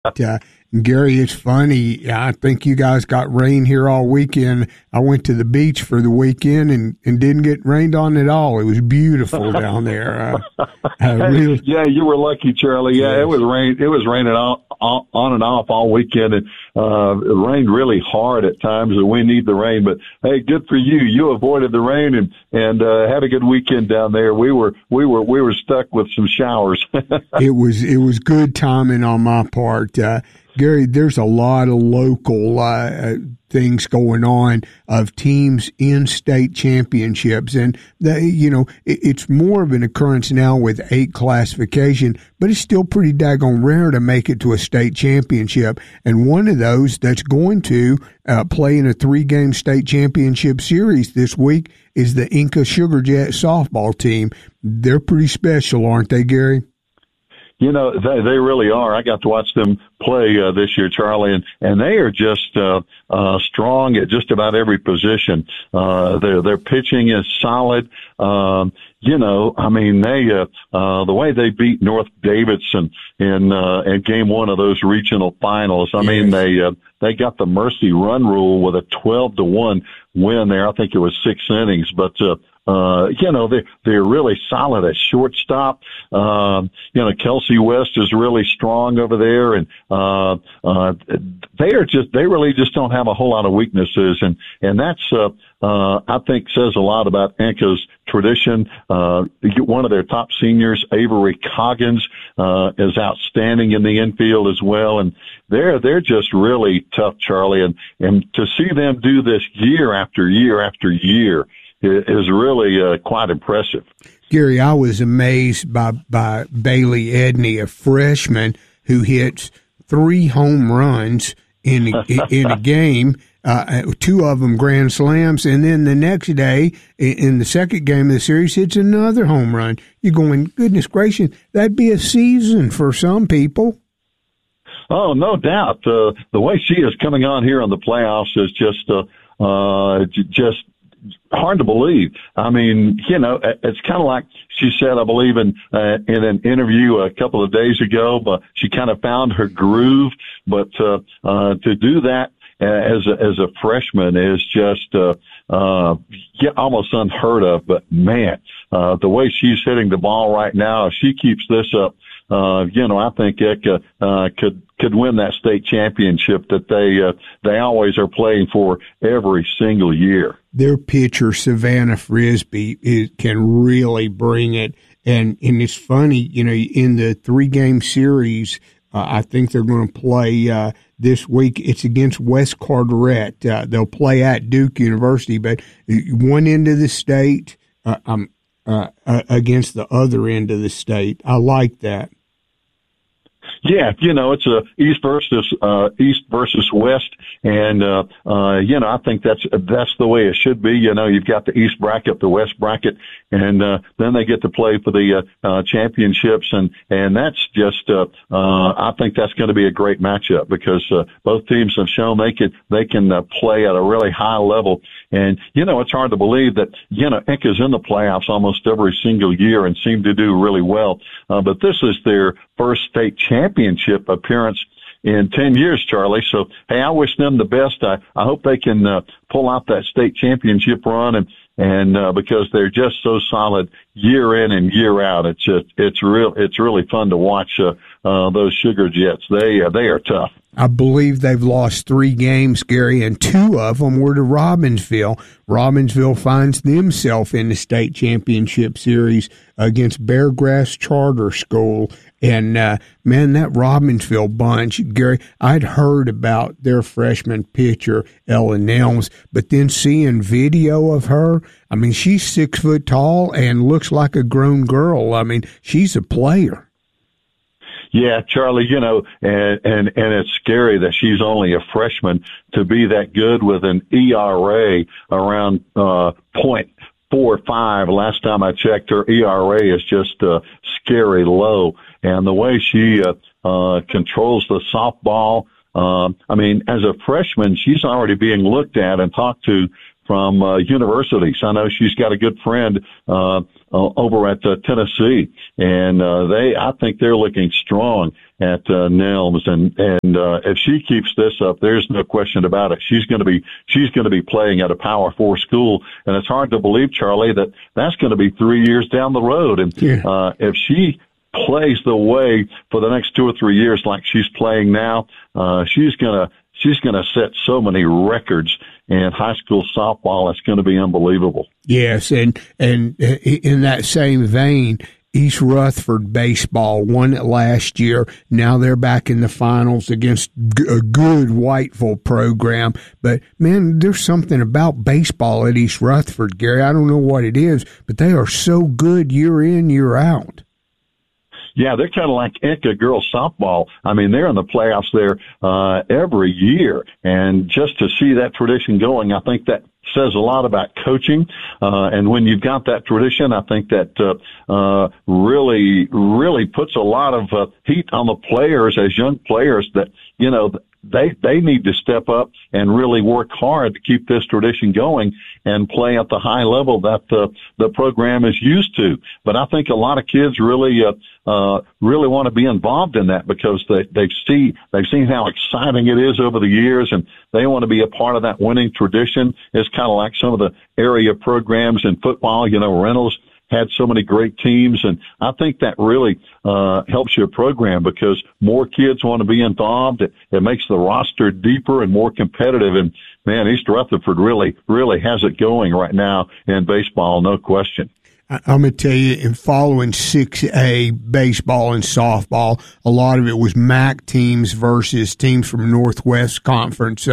Gary, it's funny. I think you guys got rain here all weekend. I went to the beach for the weekend and didn't get rained on at all. It was beautiful down there. Really, yeah, you were lucky, Charlie. Yeah, it was raining on and off all weekend, and it rained really hard at times, and we need the rain. But hey, good for you. You avoided the rain and had a good weekend down there. We were stuck with some showers. It was good timing on my part. Gary, there's a lot of local things going on of teams in state championships, and it's more of an occurrence now with 8 classification, but it's still pretty daggone rare to make it to a state championship. And one of those that's going to play in a 3-game state championship series this week is the Inca Sugar Jet softball team. They're pretty special, aren't they, Gary? You know, they really are. I got to watch them play this year, Charlie, and they are just strong at just about every position. Their pitching is solid. I mean, the way they beat North Davidson in game 1 of those regional finals. I mean, they got the mercy run rule with a 12-1 win there. I think it was 6 innings, but they're really solid at shortstop. Kelsey West is really strong over there, and they really just don't have a whole lot of weaknesses, and that's I think says a lot about Inca's tradition. One of their top seniors, Avery Coggins, is outstanding in the infield as well, and they're just really tough, Charlie, and to see them do this year after year after year is really quite impressive. Gary, I was amazed by Bailey Edney, a freshman who hits 3 home runs in a game, 2 of them grand slams, and then the next day in the second game of the series hits another home run. You're going, goodness gracious, that'd be a season for some people. Oh, no doubt. The way she is coming on here on the playoffs is just hard to believe. I mean, it's kind of like she said, I believe in an interview a couple of days ago, but she kind of found her groove. But to do that as a freshman is just almost unheard of. But man, the way she's hitting the ball right now, if she keeps this up, I think Eka could win that state championship that they always are playing for every single year. Their pitcher, Savannah Frisbee, can really bring it. And it's funny, in the 3-game series, I think they're going to play this week. It's against West Carteret. They'll play at Duke University, but one end of the state against the other end of the state. I like that. Yeah, it's a East versus West, and I think that's the way it should be. You've got the East bracket, the West bracket, and then they get to play for the championships, and that's just I think that's going to be a great matchup because both teams have shown they can play at a really high level, and it's hard to believe that Inca's in the playoffs almost every single year and seem to do really well, but this is their first state championship appearance in 10 years, Charlie. So, hey, I wish them the best. I hope they can pull out that state championship run and because they're just so solid year in and year out. It's really fun to watch those Sugar Jets. They are tough. I believe they've lost 3 games, Gary, and 2 of them were to Robbinsville. Robbinsville finds themselves in the state championship series against Beargrass Charter School. And, man, that Robbinsville bunch, Gary, I'd heard about their freshman pitcher, Ellen Nelms, but then seeing video of her, I mean, she's 6 foot tall and looks like a grown girl. I mean, she's a player. Yeah, Charlie, and it's scary that she's only a freshman to be that good with an ERA around .45. Last time I checked, her ERA is just scary low. And the way she controls the softball, as a freshman, she's already being looked at and talked to from universities. I know she's got a good friend over at Tennessee, and I think they're looking strong at Nelms, and if she keeps this up, there's no question about it. She's going to be playing at a Power 4 school, and it's hard to believe, Charlie, that that's going to be 3 years down the road. And if she plays the way for the next 2 or 3 years like she's playing now, she's going to set so many records in high school softball. It's going to be unbelievable. Yes, and in that same vein, East Rutherford baseball won it last year. Now they're back in the finals against a good Whiteville program. But, man, there's something about baseball at East Rutherford, Gary. I don't know what it is, but they are so good year in, year out. Yeah, they're kind of like Inca girls softball. I mean, they're in the playoffs there every year. And just to see that tradition going, I think that says a lot about coaching. And when you've got that tradition, I think that really puts a lot of heat on the players as young players that, you know, they need to step up and really work hard to keep this tradition going and play at the high level that the program is used to. But I think a lot of kids really want to be involved in that because they've seen how exciting it is over the years, and they want to be a part of that winning tradition. It's kind of like some of the area programs in football. You know, Reynolds had so many great teams, and I think that really helps your program because more kids want to be involved. It makes the roster deeper and more competitive. And man, East Rutherford really has it going right now in baseball, no question. I'm going to tell you, in following 6A baseball and softball, a lot of it was MAC teams versus teams from Northwest Conference.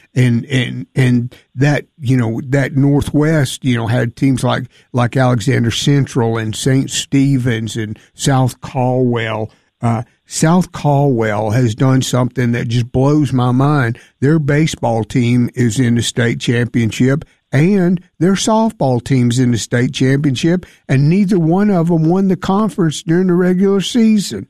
And that, you know, that Northwest, you know, had teams like Alexander Central and St. Stephen's and South Caldwell. South Caldwell has done something that just blows my mind. Their baseball team is in the state championship, and their softball team's in the state championship, and neither one of them won the conference during the regular season.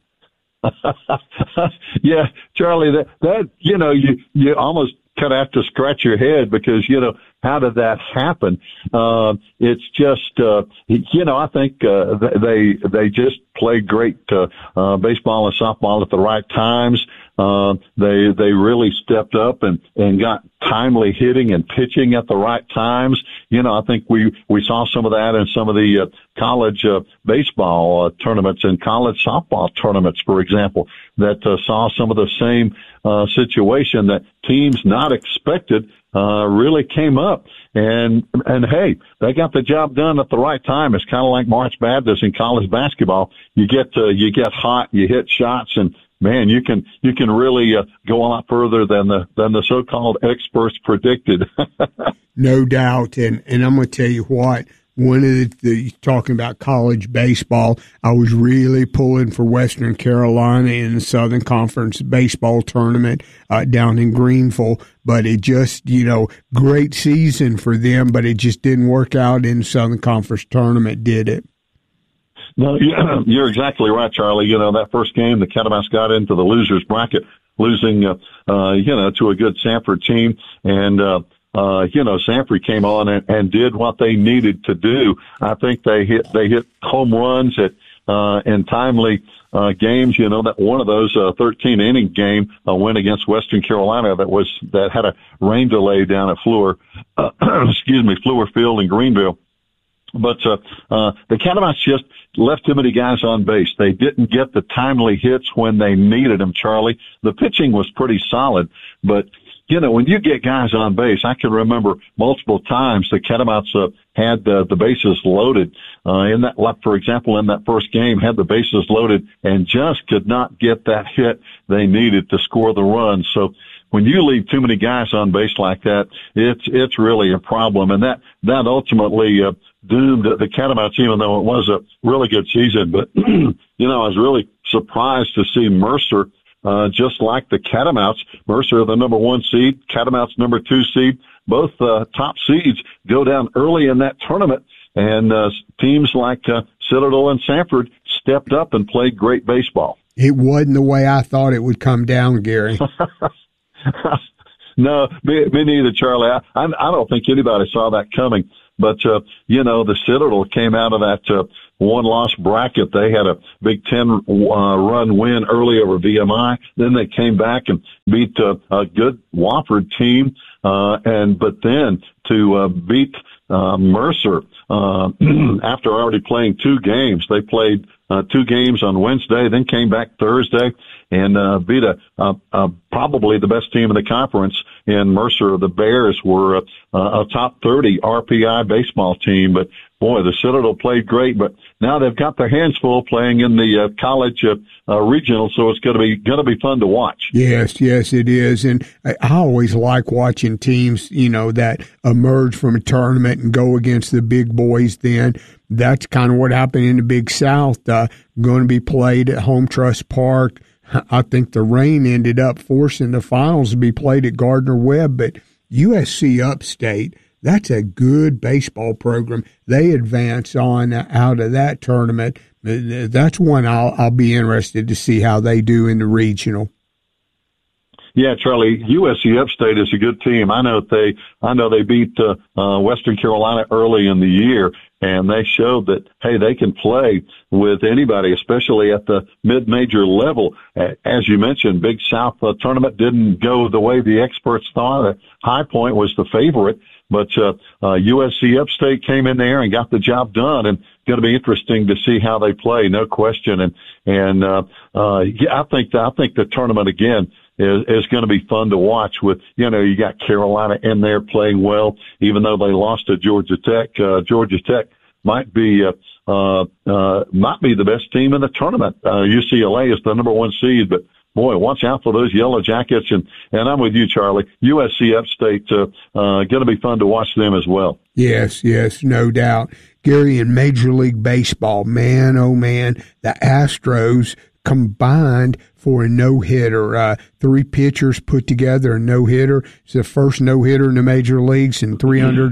Yeah, Charlie, that you know, you almost kind of have to scratch your head because, you know, how did that happen? It's just, you know, I think they just played great baseball and softball at the right times. They really stepped up and got timely hitting and pitching at the right times. You know, I think we saw some of that in some of the college baseball tournaments and college softball tournaments, for example, that saw some of the same situation that teams not expected really came up. And hey, they got the job done at the right time. It's kind of like March Madness in college basketball. You get hot, you hit shots, and man, you can really go a lot further than the so-called experts predicted. No doubt. And I'm going to tell you what, one of the talking about college baseball, I was really pulling for Western Carolina in the Southern Conference baseball tournament down in Greenville, but it just, you know, great season for them, but it just didn't work out in the Southern Conference tournament, did it? No, you're exactly right, Charlie. You know, that first game, the Catamounts got into the losers bracket, losing, you know, to a good Sanford team. And, you know, Sanford came on and did what they needed to do. I think they hit home runs in timely games. You know, that one of those 13-inning game win against Western Carolina that had a rain delay down at Fluor Field in Greenville. But the Catamounts just left too many guys on base. They didn't get the timely hits when they needed them, Charlie. The pitching was pretty solid, but you know, when you get guys on base, I can remember multiple times the Catamounts had the bases loaded. For example, in that first game, had the bases loaded and just could not get that hit they needed to score the run. So when you leave too many guys on base like that, it's really a problem, and that ultimately doomed the Catamounts, even though it was a really good season. But you know, I was really surprised to see Mercer. Just like the Catamounts, Mercer, the number 1 seed, Catamounts, number 2 seed, both top seeds go down early in that tournament. And teams like Citadel and Sanford stepped up and played great baseball. It wasn't the way I thought it would come down, Gary. No, me neither, Charlie. I don't think anybody saw that coming. But, the Citadel came out of that one-loss bracket. They had a Big Ten run win early over VMI. Then they came back and beat a good Wofford team. But then to beat Mercer after already playing 2 games. They played 2 games on Wednesday, then came back Thursday and beat probably the best team in the conference in Mercer. The Bears were a top 30 RPI baseball team, but boy, the Citadel played great, but now they've got their hands full playing in the college regional, so it's going to be fun to watch. Yes, it is, and I always like watching teams, that emerge from a tournament and go against the big boys. Then that's kind of what happened in the Big South. Going to be played at Home Trust Park. I think the rain ended up forcing the finals to be played at Gardner-Webb, but USC Upstate, that's a good baseball program. They advance on out of that tournament. That's one I'll be interested to see how they do in the regional. Yeah, Charlie, USC Upstate is a good team. I know they beat Western Carolina early in the year, and they showed that, hey, they can play with anybody, especially at the mid-major level. As you mentioned, Big South tournament didn't go the way the experts thought. High Point was the favorite, but USC Upstate came in there and got the job done, and going to be interesting to see how they play, no question. I think the tournament again is going to be fun to watch with, you got Carolina in there playing well, even though they lost to Georgia Tech. Georgia Tech might be the best team in the tournament. UCLA is the number 1 seed, but boy, watch out for those Yellow Jackets. And I'm with you, Charlie. USC Upstate, going to be fun to watch them as well. Yes, no doubt. Gary, in Major League Baseball, man, oh man, the Astros combined for a no-hitter. 3 pitchers put together a no-hitter. It's the first no-hitter in the major leagues in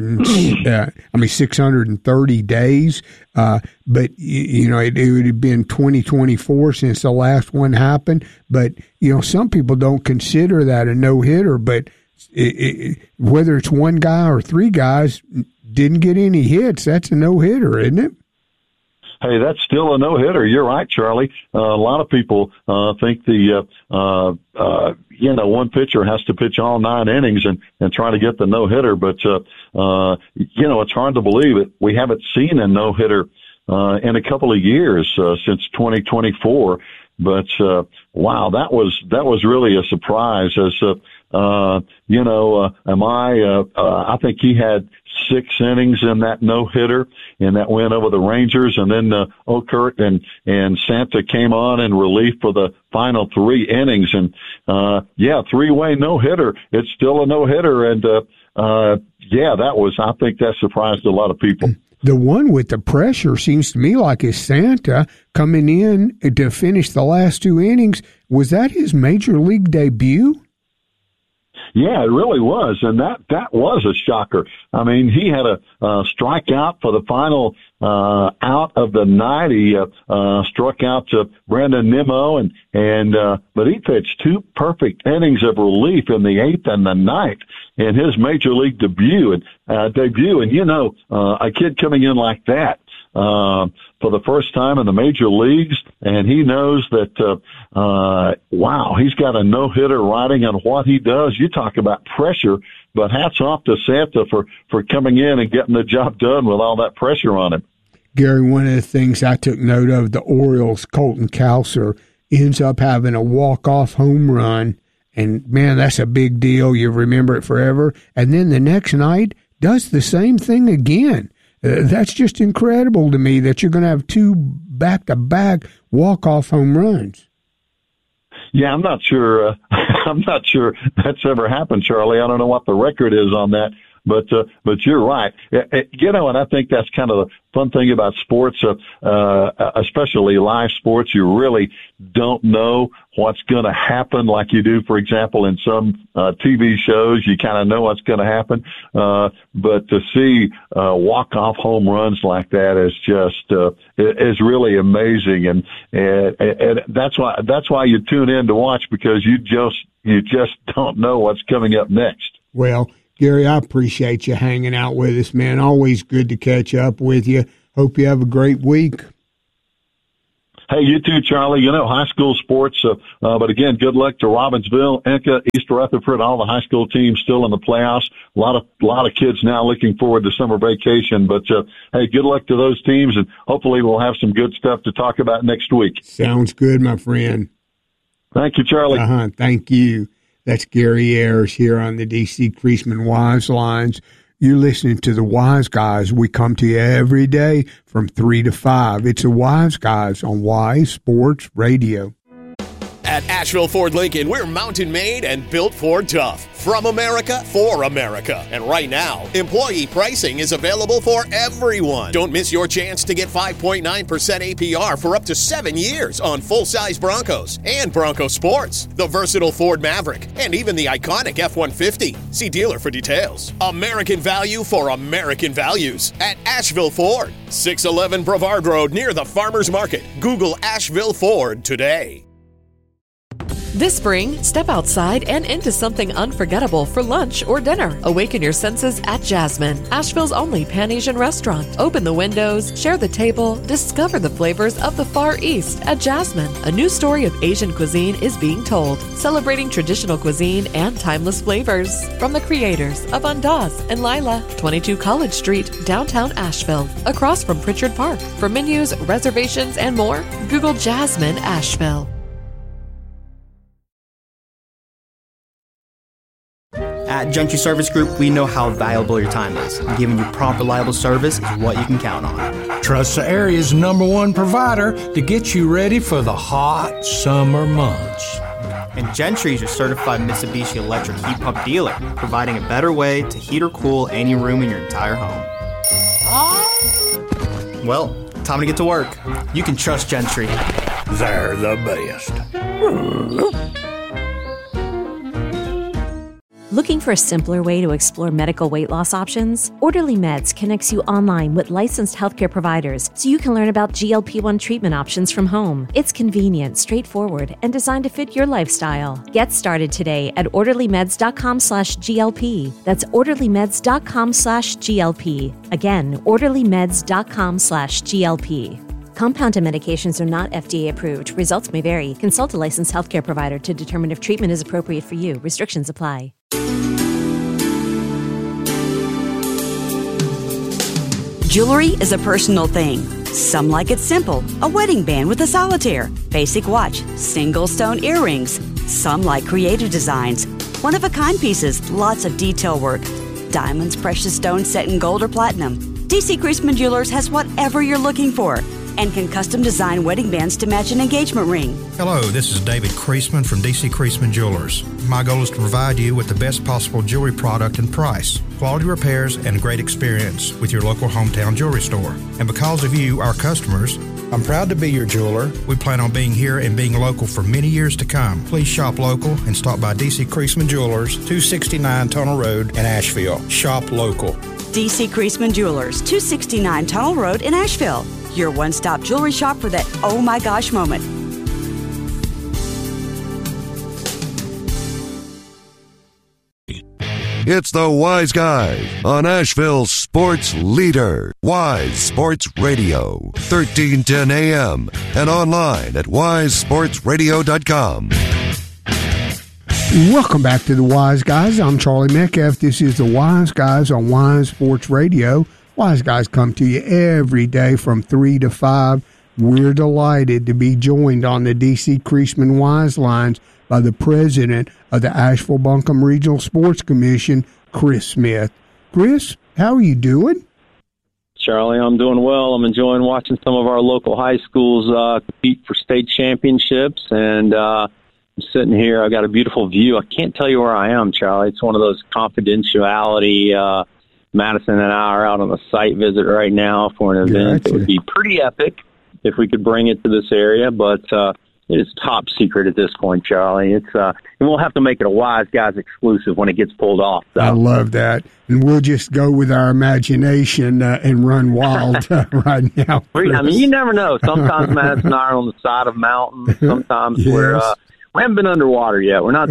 630 days. But it would have been 2024 since the last one happened. But, some people don't consider that a no-hitter, but whether it's one guy or 3 guys didn't get any hits, that's a no-hitter, isn't it? Hey, that's still a no-hitter. You're right, Charlie. A lot of people think one pitcher has to pitch all 9 innings and try to get the no-hitter. But, it's hard to believe it. We haven't seen a no-hitter in a couple of years since 2024. But, wow, that was really a surprise. I think he had 6 innings in that no-hitter in that win over the Rangers, and then Okert and Santa came on in relief for the final 3 innings, and 3-way no-hitter. It's still a no-hitter, and I think that surprised a lot of people. The one with the pressure seems to me like is Santa coming in to finish the last 2 innings. Was that his major league debut? Yeah, it really was, and that was a shocker. I mean, he had a strikeout for the final out of the night. He struck out to Brandon Nimmo, but he pitched 2 perfect innings of relief in the 8th and the 9th in his major league debut. And a kid coming in like that for the first time in the major leagues, and he knows that, he's got a no-hitter riding on what he does. You talk about pressure, but hats off to Santa for coming in and getting the job done with all that pressure on him. Gary, one of the things I took note of, the Orioles' Colton Cowser ends up having a walk-off home run, and, man, that's a big deal. You remember it forever. And then the next night does the same thing again. That's just incredible to me that you're going to have 2 back-to-back walk-off home runs. Yeah, I'm not sure. I'm not sure that's ever happened, Charlie. I don't know what the record is on that. But you're right. You know, and I think that's kind of the fun thing about sports, especially live sports. You really don't know what's going to happen like you do, for example, in some TV shows. You kind of know what's going to happen. But to see walk-off home runs like that is just is really amazing. And that's why you tune in to watch, because you just don't know what's coming up next. Well, Gary, I appreciate you hanging out with us, man. Always good to catch up with you. Hope you have a great week. Hey, you too, Charlie. You know, high school sports, but again, good luck to Robbinsville, Enka, East Rutherford, all the high school teams still in the playoffs. A lot of kids now looking forward to summer vacation, but hey, good luck to those teams, and hopefully we'll have some good stuff to talk about next week. Sounds good, my friend. Thank you, Charlie. Thank you. That's Gary Ayers here on the D.C. Creasman Wise Lines. You're listening to the Wise Guys. We come to you every day from 3 to 5. It's the Wise Guys on Wise Sports Radio. At Asheville Ford Lincoln, we're mountain made and built Ford tough. From America, for America. And right now, employee pricing is available for everyone. Don't miss your chance to get 5.9% APR for up to 7 years on full-size Broncos and Bronco Sports, the versatile Ford Maverick, and even the iconic F-150. See dealer for details. American value for American values at Asheville Ford. 611 Brevard Road near the Farmers Market. Google Asheville Ford today. This spring, step outside and into something unforgettable for lunch or dinner. Awaken your senses at Jasmine, Asheville's only Pan-Asian restaurant. Open the windows, share the table, discover the flavors of the Far East at Jasmine. A new story of Asian cuisine is being told, celebrating traditional cuisine and timeless flavors. From the creators of Andaz and Lila, 22 College Street, downtown Asheville, across from Pritchard Park. For menus, reservations, and more, Google Jasmine Asheville. At Gentry Service Group, we know how valuable your time is, and giving you prompt, reliable service is what you can count on. Trust the area's #1 provider to get you ready for the hot summer months. And Gentry is your certified Mitsubishi electric heat pump dealer, providing a better way to heat or cool any room in your entire home. Well, time to get to work. You can trust Gentry. They're the best. Looking for a simpler way to explore medical weight loss options? Orderly Meds connects you online with licensed healthcare providers so you can learn about GLP-1 treatment options from home. It's convenient, straightforward, and designed to fit your lifestyle. Get started today at orderlymeds.com/GLP. That's orderlymeds.com/GLP. Again, orderlymeds.com/GLP. Compounded medications are not FDA approved. Results may vary. Consult a licensed healthcare provider to determine if treatment is appropriate for you. Restrictions apply. Jewelry is a personal thing. Some like it simple, a wedding band with a solitaire, basic watch, single stone earrings. Some like creative designs, one-of-a-kind pieces, lots of detail work. Diamonds, precious stones set in gold or platinum. D.C. Creasman Jewelers has whatever you're looking for and can custom design wedding bands to match an engagement ring. Hello, this is David Creasman from D.C. Creasman Jewelers. My goal is to provide you with the best possible jewelry product and price, quality repairs, and a great experience with your local hometown jewelry store. And because of you, our customers, I'm proud to be your jeweler. We plan on being here and being local for many years to come. Please shop local and stop by D.C. Creasman Jewelers, 269 Tunnel Road in Asheville. Shop local. D.C. Creasman Jewelers, 269 Tunnel Road in Asheville. Your one-stop jewelry shop for that oh my gosh moment. It's the Wise Guys on Asheville's sports leader, Wise Sports Radio, 1310 AM and online at wisesportsradio.com. Welcome back to the Wise Guys. I'm Charlie Metcalf. This is the Wise Guys on Wise Sports Radio. Wise Guys come to you every day from 3 to 5. We're delighted to be joined on the D.C. Creasman Wise Lines by the president of the Asheville-Buncombe Regional Sports Commission, Chris Smith. Chris, how are you doing? Charlie, I'm doing well. I'm enjoying watching some of our local high schools compete for state championships and sitting here. I got a beautiful view. I can't tell you where I am, Charlie. It's one of those confidentiality. Madison and I are out on a site visit right now for an event that would be pretty epic if we could bring it to this area, but it is top secret at this point, Charlie. It's and we'll have to make it a Wise Guys exclusive when it gets pulled off. So. I love that, and we'll just go with our imagination and run wild right now. Chris. I mean, you never know. Sometimes Madison and I are on the side of mountains. Sometimes we haven't been underwater yet. We're not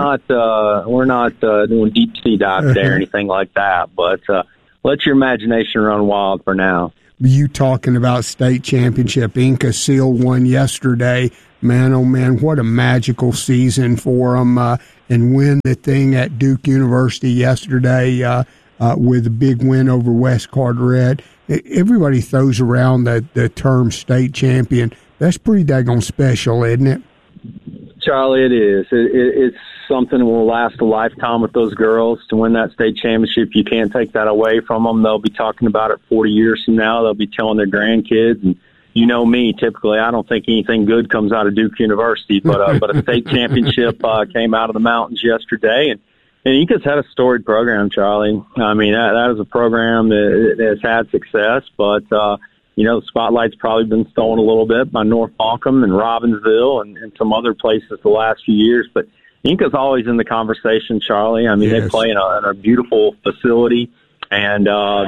doing deep sea dives there or anything like that. But let your imagination run wild for now. You talking about state championship? Inca Seal won yesterday. Man, oh man, what a magical season for them. And win the thing at Duke University yesterday with a big win over West Carteret. Everybody throws around the term state champion. That's pretty daggone special, isn't it? Charlie, it is. It's something that will last a lifetime with those girls. To win that state championship, you can't take that away from them. They'll be talking about it 40 years from now. They'll be telling their grandkids. And you know me, typically, I don't think anything good comes out of Duke University. But a state championship came out of the mountains yesterday. And Inca's had a storied program, Charlie. I mean, that is a program that has had success, but the spotlight's probably been stolen a little bit by North Buncombe and Robbinsville and some other places the last few years. But Inca's always in the conversation, Charlie. I mean, They play in a beautiful facility, and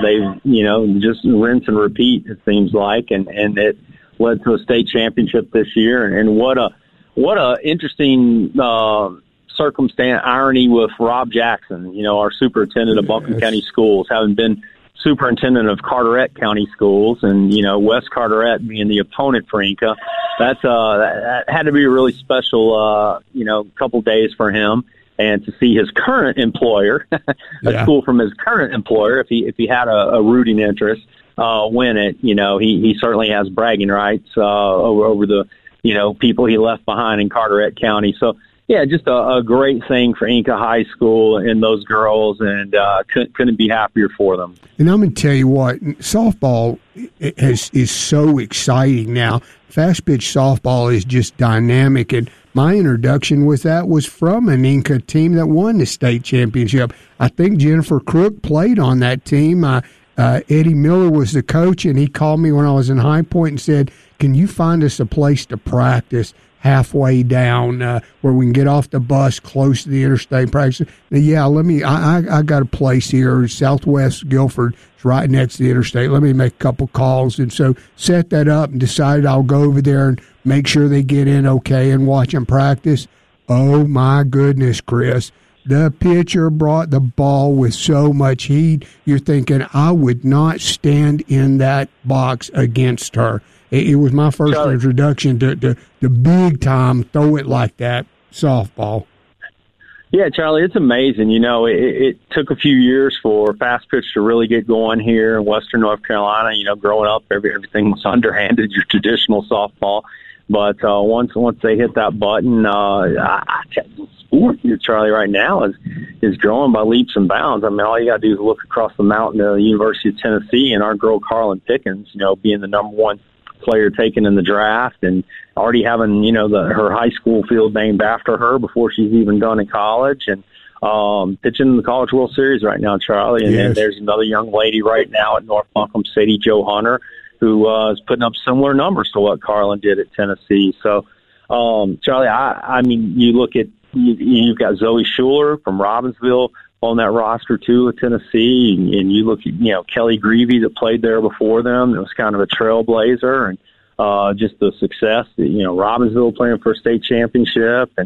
they just rinse and repeat, it seems like, and it led to a state championship this year. And what a interesting circumstance, irony with Rob Jackson, our superintendent of Buncombe County Schools, having been superintendent of Carteret County Schools, and West Carteret being the opponent for Inca. That had to be a really special couple days for him, and to see his current employer, a school from his current employer, if he had a rooting interest, win it. He certainly has bragging rights over the people he left behind in Carteret County. So. Yeah, just a great thing for Inca High School and those girls, and couldn't be happier for them. And I'm going to tell you what, softball is so exciting now. Fast pitch softball is just dynamic, and my introduction with that was from an Inca team that won the state championship. I think Jennifer Crook played on that team. Eddie Miller was the coach, and he called me when I was in High Point and said, "Can you find us a place to practice halfway down where we can get off the bus close to the interstate practice?" Yeah, I got a place here, Southwest Guilford. It's right next to the interstate. Let me make a couple calls. And so set that up and decided I'll go over there and make sure they get in okay and watch them practice. Oh, my goodness, Chris. The pitcher brought the ball with so much heat. You're thinking, I would not stand in that box against her. It was my first introduction to the big time, throw it like that, softball. Yeah, Charlie, it's amazing. It took a few years for fast pitch to really get going here in Western North Carolina. Growing up, everything was underhanded, your traditional softball. But once they hit that button, the sport here, Charlie, right now is growing by leaps and bounds. I mean, all you got to do is look across the mountain to the University of Tennessee and our girl Carlin Pickens, being the number one player taken in the draft, and already having her high school field named after her before she's even done in college, and pitching in the College World Series right now, Charlie. And then there's another young lady right now at North Buncombe, Sadie Jo Hunter, who is putting up similar numbers to what Carlin did at Tennessee. So, Charlie, I mean, you look at you've got Zoe Schuler from Robbinsville on that roster too at Tennessee, and you look at Kelly Greavy that played there before them. It was kind of a trailblazer, and just the success that Robbinsville playing for a state championship. And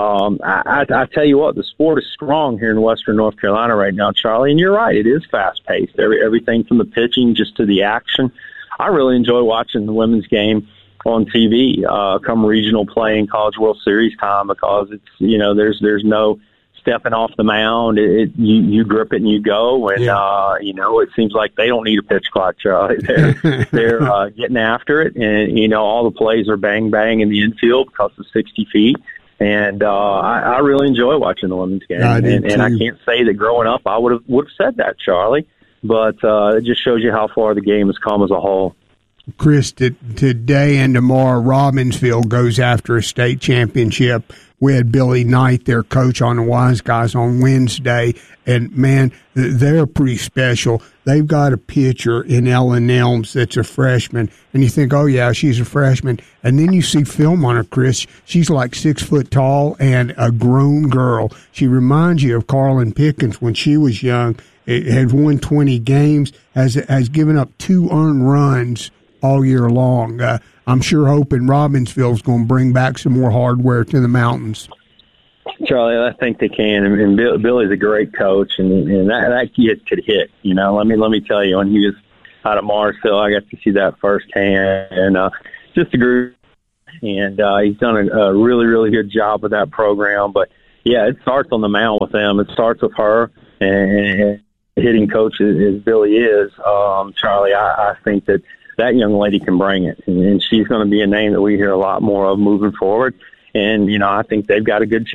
I tell you what, the sport is strong here in Western North Carolina right now, Charlie. And you're right, it is fast paced. Everything from the pitching just to the action. I really enjoy watching the women's game on TV come regional play in College World Series time, because it's there's no stepping off the mound. You grip it and you go, and it seems like they don't need a pitch clock, Charlie. They're getting after it, and all the plays are bang bang in the infield because of 60 feet. And I really enjoy watching the women's game, and I can't say that growing up I would have said that, Charlie. But it just shows you how far the game has come as a whole. Chris, today and tomorrow, Robbinsville goes after a state championship. We had Billy Knight, their coach on the Wise Guys, on Wednesday, and, man, they're pretty special. They've got a pitcher in Ellen Elms that's a freshman, and you think, oh, yeah, she's a freshman. And then you see film on her, Chris. She's like 6 foot tall and a grown girl. She reminds you of Carlin Pickens when she was young. It had won 20 games, has given up 2 earned runs all year long. I'm sure hoping Robbinsville's going to bring back some more hardware to the mountains. Charlie, I think they can, and Billy's a great coach, and that kid could hit. You know, let me tell you, when he was out of Marsville, I got to see that firsthand, and just a group. And he's done a really, really good job with that program. But yeah, it starts on the mound with them. It starts with her, and hitting coach as Billy is, Charlie. I think that young lady can bring it, and she's going to be a name that we hear a lot more of moving forward. And, you know, I think they've got a good